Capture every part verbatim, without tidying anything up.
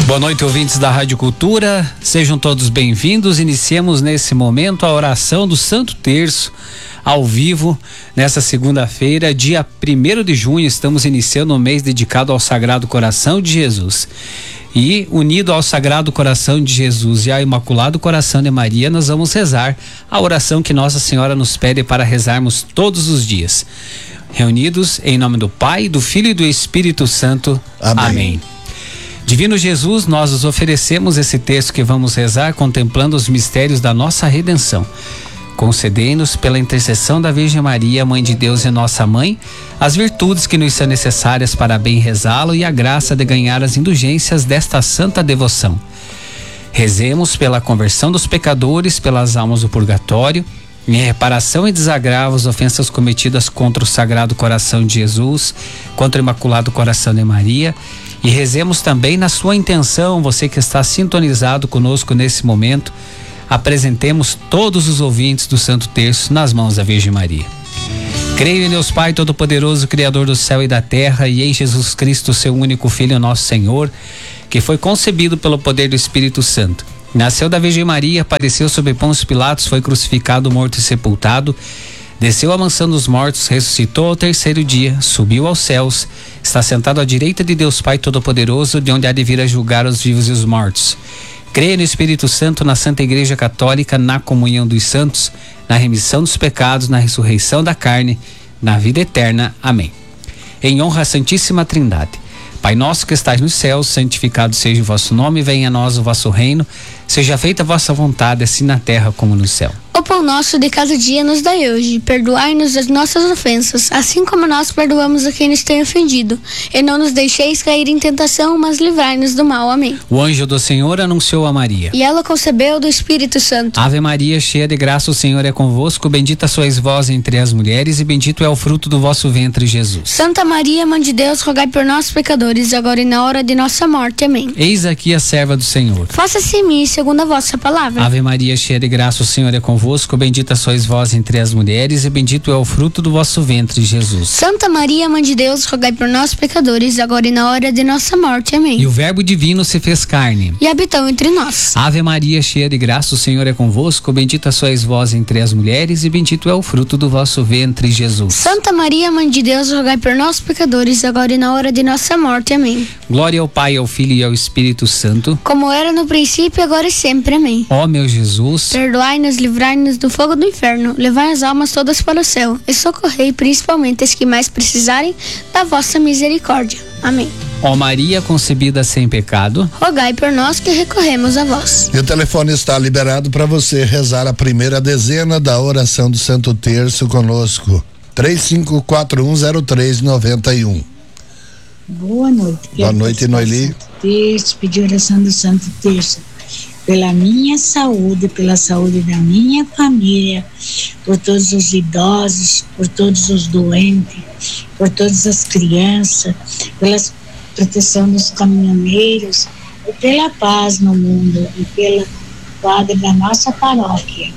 Boa noite, ouvintes da Rádio Cultura, sejam todos bem-vindos. Iniciemos nesse momento a oração do Santo Terço ao vivo nessa segunda-feira, dia primeiro de junho. Estamos iniciando um mês dedicado ao Sagrado Coração de Jesus. E unido ao Sagrado Coração de Jesus e ao Imaculado Coração de Maria, nós vamos rezar a oração que Nossa Senhora nos pede para rezarmos todos os dias. Reunidos em nome do Pai, do Filho e do Espírito Santo. Amém. Amém. Divino Jesus, nós os oferecemos esse texto que vamos rezar contemplando os mistérios da nossa redenção. Concedei-nos, pela intercessão da Virgem Maria, Mãe de Deus e nossa Mãe, as virtudes que nos são necessárias para bem rezá-lo e a graça de ganhar as indulgências desta santa devoção. Rezemos pela conversão dos pecadores, pelas almas do purgatório, em reparação e desagravo às ofensas cometidas contra o Sagrado Coração de Jesus, contra o Imaculado Coração de Maria. E rezemos também na sua intenção, você que está sintonizado conosco nesse momento. Apresentemos todos os ouvintes do Santo Terço nas mãos da Virgem Maria. Creio em Deus Pai Todo-Poderoso, Criador do céu e da terra, e em Jesus Cristo, seu único Filho, nosso Senhor, que foi concebido pelo poder do Espírito Santo. Nasceu da Virgem Maria, padeceu sob Pôncio Pilatos, foi crucificado, morto e sepultado. Desceu à mansão dos mortos, ressuscitou ao terceiro dia, subiu aos céus, está sentado à direita de Deus Pai Todo-Poderoso, de onde há de vir a julgar os vivos e os mortos. Creio no Espírito Santo, na Santa Igreja Católica, na comunhão dos santos, na remissão dos pecados, na ressurreição da carne, na vida eterna. Amém. Em honra à Santíssima Trindade. Pai nosso que estais nos céus, santificado seja o vosso nome, venha a nós o vosso reino, seja feita a vossa vontade, assim na terra como no céu. O pão nosso de cada dia nos dai hoje, perdoai-nos as nossas ofensas, assim como nós perdoamos a quem nos tem ofendido. E não nos deixeis cair em tentação, mas livrai-nos do mal. Amém. O anjo do Senhor anunciou a Maria. E ela concebeu do Espírito Santo. Ave Maria, cheia de graça, o Senhor é convosco, bendita sois vós entre as mulheres, e bendito é o fruto do vosso ventre, Jesus. Santa Maria, Mãe de Deus, rogai por nós, pecadores, agora e na hora de nossa morte. Amém. Eis aqui a serva do Senhor. Faça-se em mim segundo a vossa palavra. Ave Maria, cheia de graça, o Senhor é convosco, bendita sois vós entre as mulheres, e bendito é o fruto do vosso ventre, Jesus. Santa Maria, Mãe de Deus, rogai por nós, pecadores, agora e na hora de nossa morte. Amém. E o Verbo divino se fez carne e habitou entre nós. Ave Maria, cheia de graça, o Senhor é convosco, bendita sois vós entre as mulheres, e bendito é o fruto do vosso ventre, Jesus. Santa Maria, Mãe de Deus, rogai por nós, pecadores, agora e na hora de nossa morte. Amém. Glória ao Pai, ao Filho e ao Espírito Santo, como era no princípio, agora e sempre. Amém. Ó meu Jesus, perdoai-nos, livrai-nos do fogo do inferno, levai as almas todas para o céu e socorrei principalmente as que mais precisarem da vossa misericórdia. Amém. Ó Maria concebida sem pecado, rogai por nós que recorremos a vós. E o telefone está liberado para você rezar a primeira dezena da oração do Santo Terço conosco. três cinco quatro um zero três nove um. Boa noite. Boa noite, Noeli. Terço, pedir oração do Santo Terço pela minha saúde, pela saúde da minha família, por todos os idosos, por todos os doentes, por todas as crianças, pela proteção dos caminhoneiros, e pela paz no mundo, e pela padre da nossa paróquia.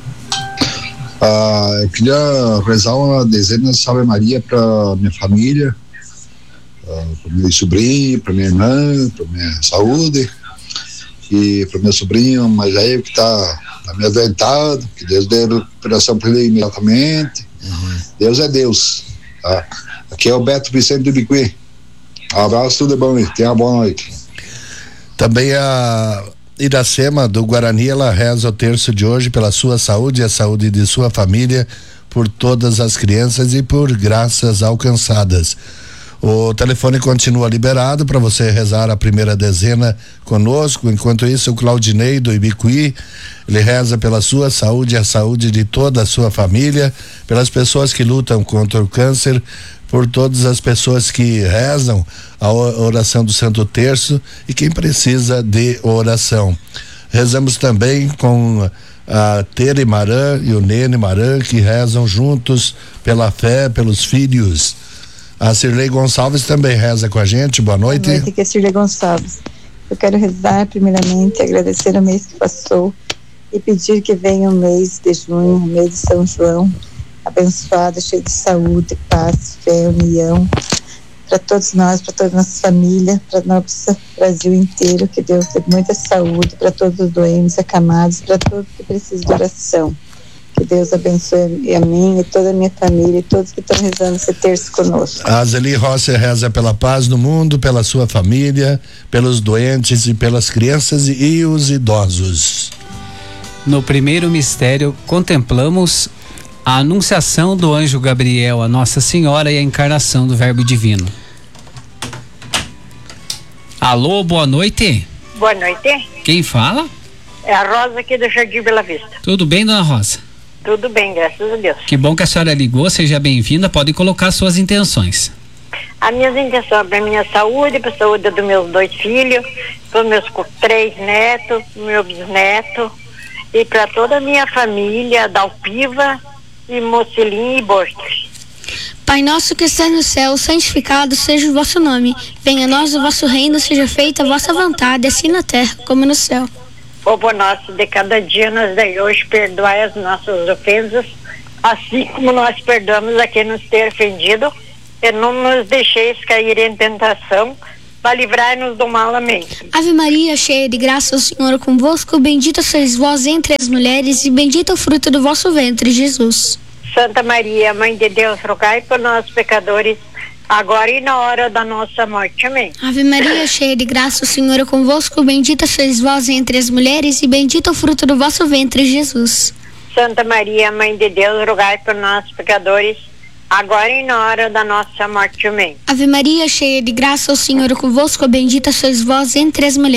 Ah, eu queria rezar uma dezena de Salve Maria para minha família, para meu sobrinho, para minha irmã, para minha saúde, e para meu sobrinho mais velho que está meio adoentado, que Deus dê recuperação para ele imediatamente. Uhum. Deus é Deus, tá? Aqui é o Beto Vicente do Bicuí. Um abraço, tudo bom, tenha uma boa noite. Também a Iracema do Guarani, ela reza o terço de hoje pela sua saúde e a saúde de sua família, por todas as crianças e por graças alcançadas. O telefone continua liberado para você rezar a primeira dezena conosco. Enquanto isso, o Claudinei do Ibicuí, ele reza pela sua saúde e a saúde de toda a sua família, pelas pessoas que lutam contra o câncer, por todas as pessoas que rezam a oração do Santo Terço e quem precisa de oração. Rezamos também com a Tere Maran e o Nene Maran, que rezam juntos pela fé, pelos filhos. A Cirlei Gonçalves também reza com a gente. Boa noite. Boa noite, aqui é Cirlei Gonçalves. Eu quero rezar primeiramente, agradecer o mês que passou e pedir que venha o mês de junho, o mês de São João, abençoado, cheio de saúde, paz, fé, união, para todos nós, para toda a nossa família, para o nosso Brasil inteiro, que Deus dê muita saúde para todos os doentes, acamados, para todos que precisam de oração. Que Deus abençoe a mim e toda a minha família e todos que estão rezando esse terço conosco. A Zeli Rossi reza pela paz no mundo, pela sua família, pelos doentes e pelas crianças e, e os idosos. No primeiro mistério, contemplamos a anunciação do anjo Gabriel a Nossa Senhora e a encarnação do Verbo Divino. Alô, boa noite. Boa noite. Quem fala? É a Rosa aqui do Jardim Bela Vista. Tudo bem, dona Rosa? Tudo bem, graças a Deus. Que bom que a senhora ligou, seja bem-vinda, pode colocar suas intenções. As minhas intenções para minha saúde, para a saúde dos meus dois filhos, para os meus três netos, meu bisneto e para toda a minha família, Dalpiva e Mocelim e Borges. Pai nosso que está no céu, santificado seja o vosso nome. Venha a nós o vosso reino, seja feita a vossa vontade, assim na terra como no céu. O pão nosso de cada dia nos dai hoje, perdoai as nossas ofensas, assim como nós perdoamos a quem nos tem ofendido, e não nos deixeis cair em tentação, para livrar-nos do mal. Amém. Ave Maria, cheia de graça, o Senhor é convosco, bendita sois vós entre as mulheres, e bendito é o fruto do vosso ventre, Jesus. Santa Maria, Mãe de Deus, rogai por nós, pecadores, agora e na hora da nossa morte. Amém. Ave Maria, cheia de graça, o Senhor é convosco, bendita sois vós entre as mulheres, e bendito é o fruto do vosso ventre, Jesus. Santa Maria, Mãe de Deus, rogai por nós, pecadores, agora e na hora da nossa morte. Amém. Ave Maria, cheia de graça, o Senhor é convosco, bendita sois vós entre as mulheres.